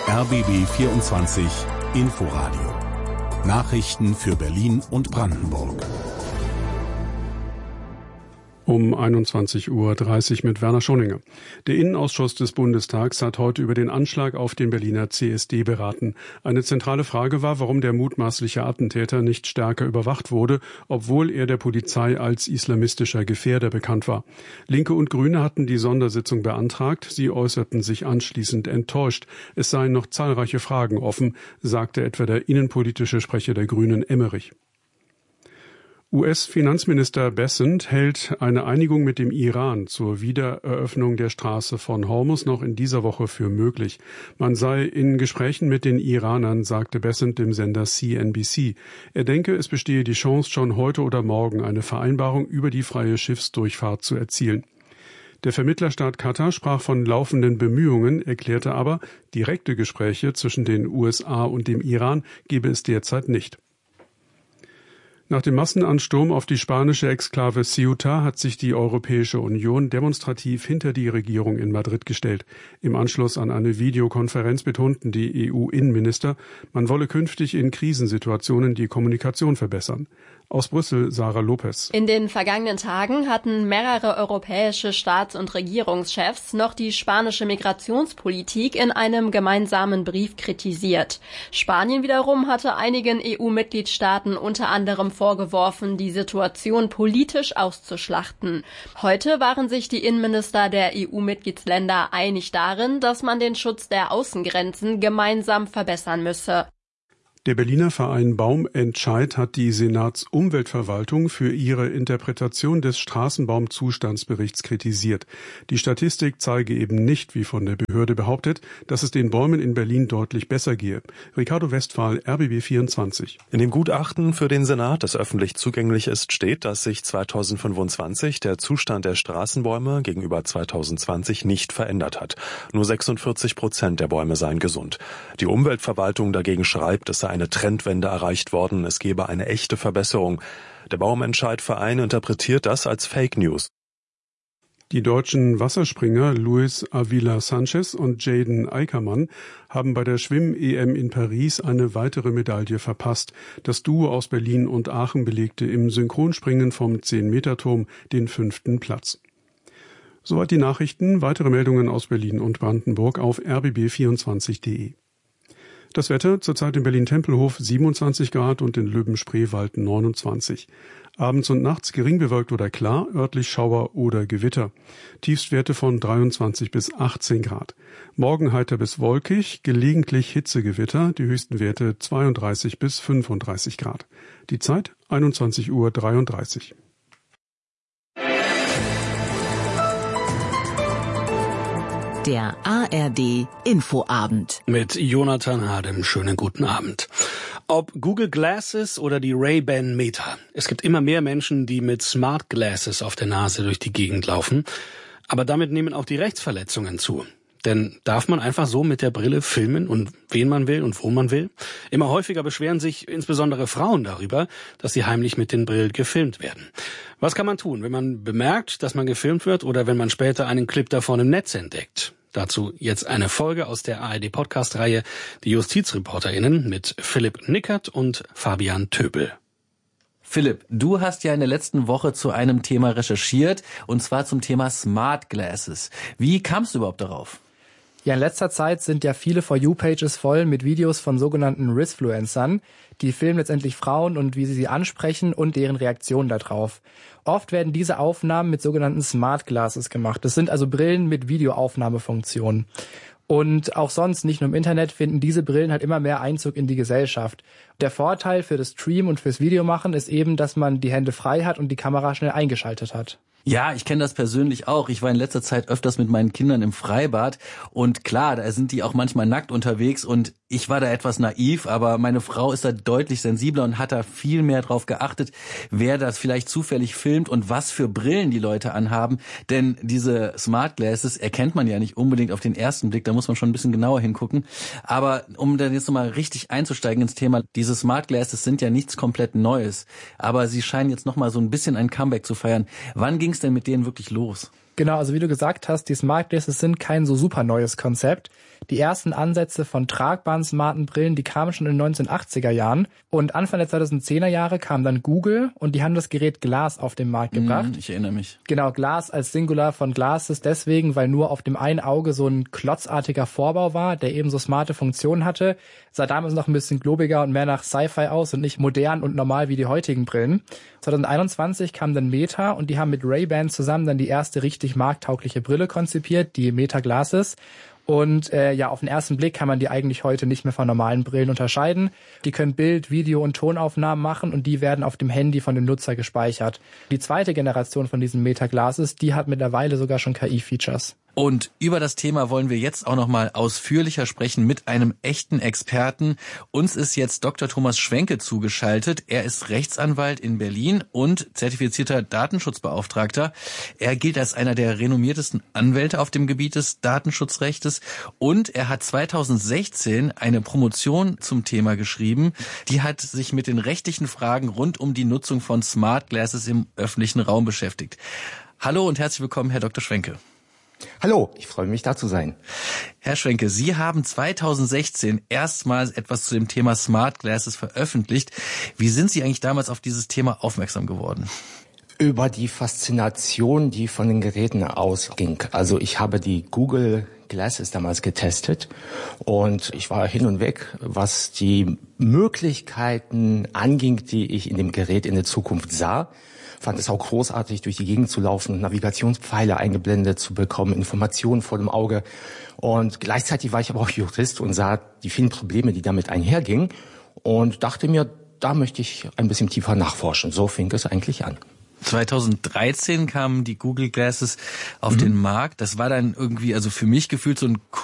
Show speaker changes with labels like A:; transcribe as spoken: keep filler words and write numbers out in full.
A: R B B vierundzwanzig Inforadio. Nachrichten für Berlin und Brandenburg.
B: Um einundzwanzig Uhr dreißig mit Werner Schoninger. Der Innenausschuss des Bundestags hat heute über den Anschlag auf den Berliner C S D beraten. Eine zentrale Frage war, warum der mutmaßliche Attentäter nicht stärker überwacht wurde, obwohl er der Polizei als islamistischer Gefährder bekannt war. Linke und Grüne hatten die Sondersitzung beantragt. Sie äußerten sich anschließend enttäuscht. Es seien noch zahlreiche Fragen offen, sagte etwa der innenpolitische Sprecher der Grünen Emmerich. U S-Finanzminister Bessent hält eine Einigung mit dem Iran zur Wiedereröffnung der Straße von Hormuz noch in dieser Woche für möglich. Man sei in Gesprächen mit den Iranern, sagte Bessent dem Sender C N B C. Er denke, es bestehe die Chance, schon heute oder morgen eine Vereinbarung über die freie Schiffsdurchfahrt zu erzielen. Der Vermittlerstaat Katar sprach von laufenden Bemühungen, erklärte aber, direkte Gespräche zwischen den U S A und dem Iran gebe es derzeit nicht. Nach dem Massenansturm auf die spanische Exklave Ceuta hat sich die Europäische Union demonstrativ hinter die Regierung in Madrid gestellt. Im Anschluss an eine Videokonferenz betonten die E U-Innenminister, man wolle künftig in Krisensituationen die Kommunikation verbessern. Aus Brüssel, Sarah Lopez.
C: In den vergangenen Tagen hatten mehrere europäische Staats- und Regierungschefs noch die spanische Migrationspolitik in einem gemeinsamen Brief kritisiert. Spanien wiederum hatte einigen E U-Mitgliedstaaten unter anderem vorgeworfen, die Situation politisch auszuschlachten. Heute waren sich die Innenminister der E U-Mitgliedsländer einig darin, dass man den Schutz der Außengrenzen gemeinsam verbessern müsse.
B: Der Berliner Verein Baumentscheid hat die Senatsumweltverwaltung für ihre Interpretation des Straßenbaumzustandsberichts kritisiert. Die Statistik zeige eben nicht, wie von der Behörde behauptet, dass es den Bäumen in Berlin deutlich besser gehe. Ricardo Westphal, R B B vierundzwanzig.
D: In dem Gutachten für den Senat, das öffentlich zugänglich ist, steht, dass sich zweitausendfünfundzwanzig der Zustand der Straßenbäume gegenüber zweitausendzwanzig nicht verändert hat. Nur sechsundvierzig Prozent der Bäume seien gesund. Die Umweltverwaltung dagegen schreibt, es sei eine Trendwende erreicht worden, es gebe eine echte Verbesserung. Der Baumentscheid-Verein interpretiert das als Fake News.
B: Die deutschen Wasserspringer Luis Avila Sanchez und Jaden Eickermann haben bei der Schwimm-E M in Paris eine weitere Medaille verpasst. Das Duo aus Berlin und Aachen belegte im Synchronspringen vom zehn-Meter-Turm den fünften Platz. Soweit die Nachrichten. Weitere Meldungen aus Berlin und Brandenburg auf r b b vierundzwanzig punkt de. Das Wetter zurzeit in Berlin-Tempelhof siebenundzwanzig Grad und in Löben-Spreewald neunundzwanzig. Abends und nachts gering bewölkt oder klar, örtlich Schauer oder Gewitter. Tiefstwerte von dreiundzwanzig bis achtzehn Grad. Morgen heiter bis wolkig, gelegentlich Hitzegewitter, die höchsten Werte zweiunddreißig bis fünfunddreißig Grad. Die Zeit einundzwanzig Uhr dreiunddreißig.
E: Der A R D Infoabend.
F: Mit Jonathan Hadem. Schönen guten Abend. Ob Google Glasses oder die Ray-Ban Meta. Es gibt immer mehr Menschen, die mit Smart Glasses auf der Nase durch die Gegend laufen. Aber damit nehmen auch die Rechtsverletzungen zu. Denn darf man einfach so mit der Brille filmen und wen man will und wo man will? Immer häufiger beschweren sich insbesondere Frauen darüber, dass sie heimlich mit den Brillen gefilmt werden. Was kann man tun, wenn man bemerkt, dass man gefilmt wird oder wenn man später einen Clip davon im Netz entdeckt? Dazu jetzt eine Folge aus der A R D-Podcast-Reihe Die JustizreporterInnen mit Philipp Nickert und Fabian Töbel.
G: Philipp, du hast ja in der letzten Woche zu einem Thema recherchiert, und zwar zum Thema Smart Glasses. Wie kamst du überhaupt darauf?
H: Ja, in letzter Zeit sind ja viele For You-Pages voll mit Videos von sogenannten Risfluencern. Die filmen letztendlich Frauen und wie sie sie ansprechen und deren Reaktion darauf. Oft werden diese Aufnahmen mit sogenannten Smart Glasses gemacht. Das sind also Brillen mit Videoaufnahmefunktion. Und auch sonst, nicht nur im Internet, finden diese Brillen halt immer mehr Einzug in die Gesellschaft. Der Vorteil für das Stream und fürs Videomachen ist eben, dass man die Hände frei hat und die Kamera schnell eingeschaltet hat.
G: Ja, ich kenne das persönlich auch. Ich war in letzter Zeit öfters mit meinen Kindern im Freibad und klar, da sind die auch manchmal nackt unterwegs und ich war da etwas naiv, aber meine Frau ist da deutlich sensibler und hat da viel mehr drauf geachtet, wer das vielleicht zufällig filmt und was für Brillen die Leute anhaben. Denn diese Smart Glasses erkennt man ja nicht unbedingt auf den ersten Blick, da muss man schon ein bisschen genauer hingucken. Aber um dann jetzt nochmal richtig einzusteigen ins Thema, diese Smart Glasses sind ja nichts komplett Neues, aber sie scheinen jetzt nochmal so ein bisschen ein Comeback zu feiern. Wann ging es denn mit denen wirklich los?
H: Genau, also wie du gesagt hast, die Smart Glasses sind kein so super neues Konzept. Die ersten Ansätze von tragbaren smarten Brillen, die kamen schon in den neunzehnhundertachtziger Jahren. Und Anfang der zweitausendzehner Jahre kam dann Google und die haben das Gerät Glass auf den Markt gebracht.
G: Ich erinnere mich.
H: Genau, Glass als Singular von Glasses deswegen, weil nur auf dem einen Auge so ein klotzartiger Vorbau war, der eben so smarte Funktionen hatte. Sah damals noch ein bisschen globiger und mehr nach Sci-Fi aus und nicht modern und normal wie die heutigen Brillen. zweitausendeinundzwanzig kam dann Meta und die haben mit Ray-Ban zusammen dann die erste richtig markttaugliche Brille konzipiert, die Meta Glasses. Und äh, ja, auf den ersten Blick kann man die eigentlich heute nicht mehr von normalen Brillen unterscheiden. Die können Bild-, Video- und Tonaufnahmen machen und die werden auf dem Handy von dem Nutzer gespeichert. Die zweite Generation von diesen Meta Glasses, die hat mittlerweile sogar schon K I-Features.
G: Und über das Thema wollen wir jetzt auch noch mal ausführlicher sprechen mit einem echten Experten. Uns ist jetzt Doktor Thomas Schwenke zugeschaltet. Er ist Rechtsanwalt in Berlin und zertifizierter Datenschutzbeauftragter. Er gilt als einer der renommiertesten Anwälte auf dem Gebiet des Datenschutzrechtes und er hat zweitausendsechzehn eine Promotion zum Thema geschrieben. Die hat sich mit den rechtlichen Fragen rund um die Nutzung von Smart Glasses im öffentlichen Raum beschäftigt. Hallo und herzlich willkommen, Herr Doktor Schwenke.
I: Hallo, ich freue mich, da zu sein.
G: Herr Schwenke, Sie haben zweitausendsechzehn erstmals etwas zu dem Thema Smart Glasses veröffentlicht. Wie sind Sie eigentlich damals auf dieses Thema aufmerksam geworden?
I: Über die Faszination, die von den Geräten ausging. Also ich habe die Google Glasses damals getestet und ich war hin und weg, was die Möglichkeiten anging, die ich in dem Gerät in der Zukunft sah. Fand es auch großartig, durch die Gegend zu laufen, Navigationspfeile eingeblendet zu bekommen, Informationen vor dem Auge. Und gleichzeitig war ich aber auch Jurist und sah die vielen Probleme, die damit einhergingen und dachte mir, da möchte ich ein bisschen tiefer nachforschen. So fing es eigentlich an.
G: zweitausenddreizehn kamen die Google Glasses auf mhm. den Markt. Das war dann irgendwie, also für mich gefühlt so ein